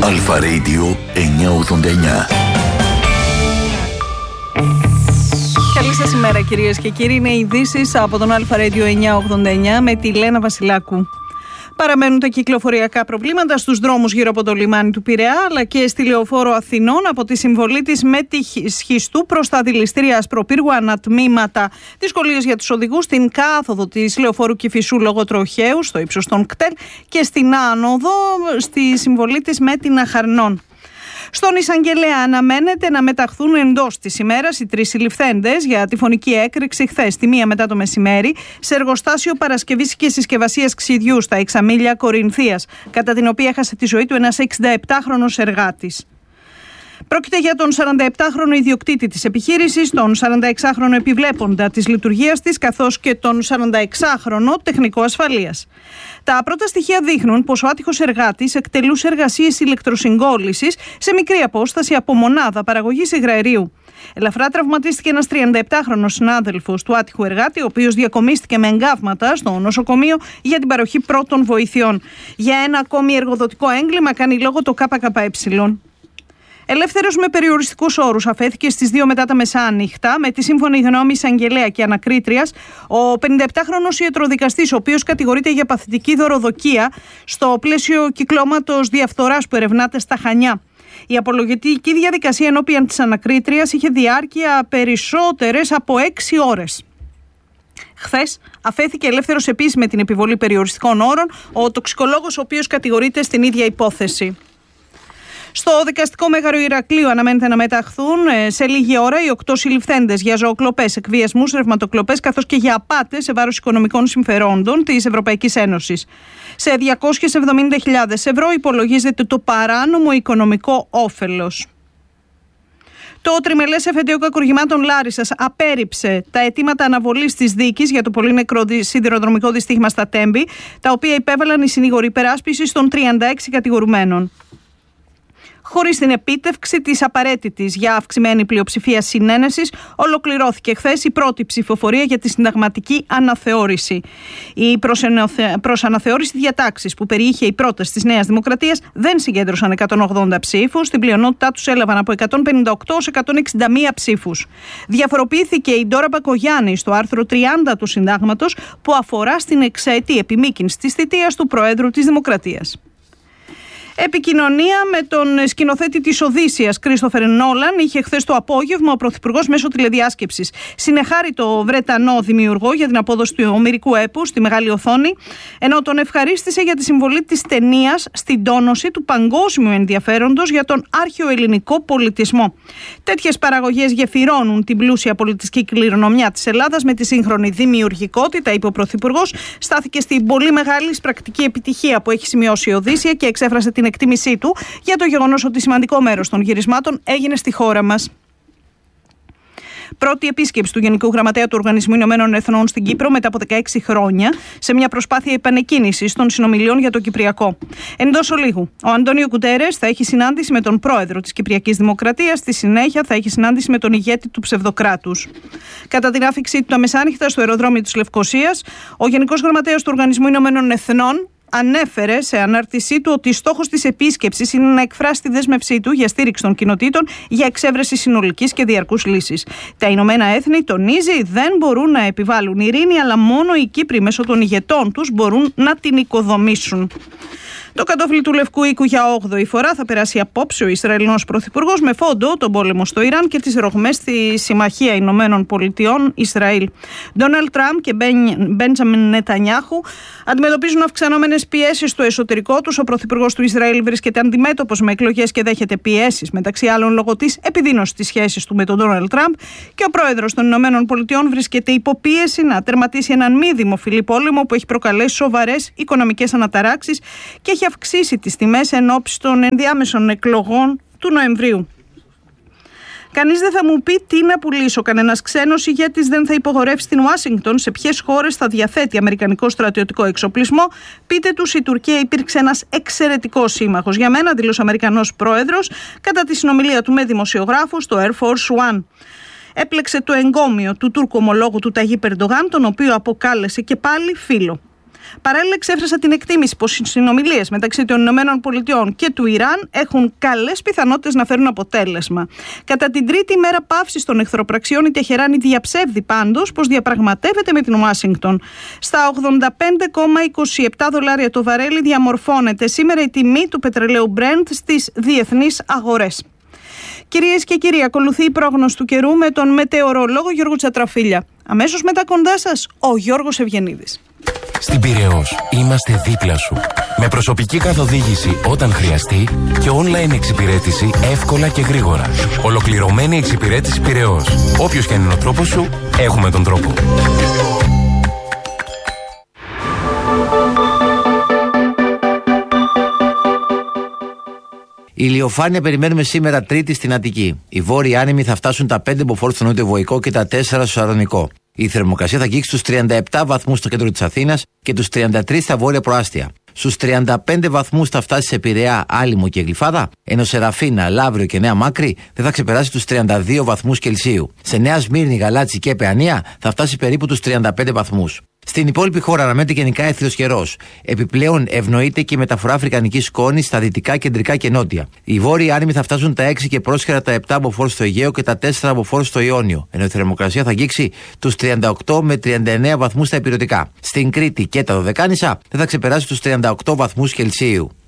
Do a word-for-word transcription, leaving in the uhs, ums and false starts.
Αλφα Radio εννιακόσια ογδόντα εννιά. Καλή σας ημέρα κυρίες και κύριοι. Είναι οι ειδήσεις από τον Αλφα Radio εννιακόσια ογδόντα εννιά με τη Λένα Βασιλάκου. Παραμένουν τα κυκλοφοριακά προβλήματα στους δρόμους γύρω από το λιμάνι του Πειραιά, αλλά και στη Λεωφόρο Αθηνών από τη συμβολή της με τη Σχιστού προς τα δηληστήρια Ασπροπύργου ανατμήματα, δυσκολίες για τους οδηγούς στην κάθοδο της Λεωφόρου Κηφισού λόγω τροχαίου στο ύψος των κτέλ και στην άνοδο στη συμβολή της με την Αχαρνών. Στον Εισαγγελέα αναμένεται να μεταχθούν εντός της ημέρας οι τρεις συλληφθέντες για τη φωνική έκρηξη χθες τη μία μετά το μεσημέρι σε εργοστάσιο παρασκευής και συσκευασίας ξυδιού στα Εξαμήλια Κορινθίας, κατά την οποία έχασε τη ζωή του ένας εξηνταεπτάχρονος εργάτης. Πρόκειται για τον σαρανταεπτάχρονο ιδιοκτήτη της επιχείρησης, τον σαρανταεξάχρονο επιβλέποντα της λειτουργίας της, καθώς και τον σαρανταεξάχρονο τεχνικό ασφαλείας. Τα πρώτα στοιχεία δείχνουν πως ο άτυχος εργάτης εκτελούσε εργασίες ηλεκτροσυγκόλλησης σε μικρή απόσταση από μονάδα παραγωγής υγραερίου. Ελαφρά τραυματίστηκε ένας τριανταεπτάχρονος συνάδελφος του άτυχου εργάτη, ο οποίος διακομίστηκε με εγκάβματα στο νοσοκομείο για την παροχή πρώτων βοηθειών. Για ένα ακόμη εργοδοτικό έγκλημα κάνει λόγο το ΚΚΕ. Ελεύθερος με περιοριστικούς όρους αφέθηκε στις δύο μετά τα μεσάνυχτα με τη σύμφωνη γνώμη εισαγγελέα και ανακρίτριας ο πενηνταεπτάχρονος ιατροδικαστής, ο οποίος κατηγορείται για παθητική δωροδοκία στο πλαίσιο κυκλώματος διαφθοράς που ερευνάται στα Χανιά. Η απολογητική διαδικασία ενώπιον της ανακρίτριας είχε διάρκεια περισσότερες από έξι ώρες. Χθες αφέθηκε ελεύθερος επίσης με την επιβολή περιοριστικών όρων ο τοξικολόγος, ο οποίος κατηγορείται στην ίδια υπόθεση. Στο δικαστικό μέγαρο Ηρακλείου αναμένεται να μεταχθούν σε λίγη ώρα οι οκτώ συλληφθέντες για ζωοκλοπές, εκβιασμούς, ρευματοκλοπές καθώς και για απάτες σε βάρος οικονομικών συμφερόντων της Ευρωπαϊκής Ένωσης. Σε διακόσιες εβδομήντα χιλιάδες ευρώ υπολογίζεται το παράνομο οικονομικό όφελος. Το τριμελές εφετείο κακουργημάτων Λάρισσας απέρριψε τα αιτήματα αναβολής της δίκης για το πολύ νεκρό σιδηροδρομικό δυστύχημα στα Τέμπη, τα οποία υπέβαλαν οι συνήγοροι υπεράσπισης των τριάντα έξι κατηγορουμένων. Χωρίς την επίτευξη της απαραίτητης για αυξημένη πλειοψηφία συνένεσης, ολοκληρώθηκε χθες η πρώτη ψηφοφορία για τη συνταγματική αναθεώρηση. Η προς αναθεώρηση διατάξεις που περιείχε η πρόταση της Νέας Δημοκρατίας δεν συγκέντρωσαν εκατόν ογδόντα ψήφους, στην πλειονότητά τους έλαβαν από εκατόν πενήντα οκτώ έως εκατόν εξήντα μία ψήφους. Διαφοροποιήθηκε η Ντόρα Μπακογιάννη στο άρθρο τριάντα του Συντάγματος που αφορά στην εξαετή επιμήκυνση της θητείας του Προέδρου της Δημοκρατίας. Επικοινωνία με τον σκηνοθέτη της Οδύσσειας, Κρίστοφερ Νόλαν, είχε χθες το απόγευμα ο Πρωθυπουργός μέσω τηλεδιάσκεψης. Συνεχάρη το Βρετανό δημιουργό για την απόδοση του ομηρικού έπου στη μεγάλη οθόνη, ενώ τον ευχαρίστησε για τη συμβολή της ταινίας στην τόνωση του παγκόσμιου ενδιαφέροντος για τον αρχαιοελληνικό πολιτισμό. Τέτοιες παραγωγές γεφυρώνουν την πλούσια πολιτιστική κληρονομιά της Ελλάδας με τη σύγχρονη δημιουργικότητα, είπε ο Πρωθυπουργός. Στάθηκε στην πολύ μεγάλη πρακτική επιτυχία που έχει σημειώσει η Οδύσσεια και εξέφρασε την εκτίμησή του για το γεγονός ότι σημαντικό μέρος των γυρισμάτων έγινε στη χώρα μας. Πρώτη επίσκεψη του Γενικού Γραμματέα του Οργανισμού Ηνωμένων Εθνών στην Κύπρο μετά από δεκαέξι χρόνια, σε μια προσπάθεια επανεκκίνησης των συνομιλιών για το Κυπριακό. Εντός ολίγου, ο Αντώνιο Γκουτέρες θα έχει συνάντηση με τον πρόεδρο της Κυπριακής Δημοκρατίας, στη συνέχεια θα έχει συνάντηση με τον ηγέτη του ψευδοκράτους. Κατά την άφηξή του τα μεσάνυχτα στο αεροδρόμιο της Λευκωσίας, ο Γενικός Γραμματέας του Οργανισμού Ηνωμένων Εθνών ανέφερε σε ανάρτησή του ότι στόχος της επίσκεψης είναι να εκφράσει τη δέσμευσή του για στήριξη των κοινοτήτων για εξέβρεση συνολικής και διαρκούς λύσης. Τα Ηνωμένα Έθνη, τονίζει, δεν μπορούν να επιβάλλουν ειρήνη, αλλά μόνο οι Κύπροι μέσω των ηγετών τους μπορούν να την οικοδομήσουν. Το κατόφλι του Λευκού Οίκου για όγδοη φορά θα περάσει απόψε ο Ισραηλινός Πρωθυπουργός με φόντο τον πόλεμο στο Ιράν και τις ρογμές στη Συμμαχία Ηνωμένων Πολιτειών Ισραήλ. Ντόναλντ Τραμπ και Μπέντζαμιν Νετανιάχου αντιμετωπίζουν αυξανόμενες πιέσεις στο εσωτερικό τους. Ο Πρωθυπουργός του Ισραήλ βρίσκεται αντιμέτωπος με εκλογές και δέχεται πιέσεις, μεταξύ άλλων λόγω της επιδείνωσης της σχέσης του με τον Ντόναλντ Τραμπ, και ο πρόεδρος των Ηνωμένων Πολιτειών βρίσκεται υπό πίεση να τερματίσει έναν μη δημοφιλή πόλεμο που έχει προκαλέσει σοβαρές οικονομικές αναταράξεις και έχει αυξήσει τις τιμές εν ώψη των ενδιάμεσων εκλογών του Νοεμβρίου. Κανείς δεν θα μου πει τι να πουλήσω. Κανένας ξένος ηγέτης δεν θα υπογορεύσει στην Ουάσιγκτον σε ποιες χώρες θα διαθέτει αμερικανικό στρατιωτικό εξοπλισμό. Πείτε τους, η Τουρκία υπήρξε ένας εξαιρετικός σύμμαχος για μένα, δήλωσε ο Αμερικανός πρόεδρος κατά τη συνομιλία του με δημοσιογράφους στο Air Force One. Έπλεξε το εγκόμιο του Τούρκου ομολόγου του Ταγίπ Ερντογάν, τον οποίο αποκάλεσε και πάλι φίλο. Παράλληλα, εξέφρασα την εκτίμηση πως οι συνομιλίες μεταξύ των Ηνωμένων Πολιτειών και του Ιράν έχουν καλές πιθανότητες να φέρουν αποτέλεσμα. Κατά την τρίτη μέρα παύσης των εχθροπραξιών, η Τεχεράνη διαψεύδει πάντως πως διαπραγματεύεται με την Ουάσιγκτον. Στα ογδόντα πέντε κόμμα είκοσι επτά δολάρια το βαρέλι διαμορφώνεται σήμερα η τιμή του πετρελαίου Brent στις διεθνείς αγορές. Κυρίες και κύριοι, ακολουθεί η πρόγνωση του καιρού με τον μετεωρολόγο Γιώργο Τσατραφίλια. Αμέσως μετά κοντά σας, ο Γιώργος Ευγενίδης. Στην Πειραιώς είμαστε δίπλα σου. Με προσωπική καθοδήγηση όταν χρειαστεί και online εξυπηρέτηση εύκολα και γρήγορα. Ολοκληρωμένη εξυπηρέτηση Πειραιώς. Όποιος και αν είναι ο τρόπος σου, έχουμε τον τρόπο. Η ηλιοφάνεια περιμένουμε σήμερα Τρίτη στην Αττική. Οι βόρειοι άνεμοι θα φτάσουν τα πέντε μποφόρ στο νότιο Βοϊκό και τα τέσσερα στο Σαρονικό. Η θερμοκρασία θα αγγίξει στους τριάντα επτά βαθμούς στο κέντρο της Αθήνας και τους τριάντα τρεις στα βόρεια προάστια. Στους τριάντα πέντε βαθμούς θα φτάσει σε Πειραιά, Άλυμο και Γλυφάδα, ενώ σε Ραφίνα, Λαύριο και Νέα Μάκρη δεν θα ξεπεράσει τους τριάντα δύο βαθμούς Κελσίου. Σε Νέα Σμύρνη, Γαλάτσι και Παιανία θα φτάσει περίπου τους τριάντα πέντε βαθμούς. Στην υπόλοιπη χώρα αναμένεται γενικά έθριος καιρός. Επιπλέον ευνοείται και η μεταφορά αφρικανικής σκόνης στα δυτικά, κεντρικά και νότια. Οι βόρειοι άνεμοι θα φτάσουν τα έξι και πρόσχερα τα επτά μποφόρ στο Αιγαίο και τα τέσσερα μποφόρ στο Ιόνιο, ενώ η θερμοκρασία θα αγγίξει τους τριάντα οκτώ με τριάντα εννέα βαθμούς στα ηπειρωτικά. Στην Κρήτη και τα Δωδεκάνησα δεν θα ξεπεράσει τους τριάντα οκτώ βαθμούς Κελσίου.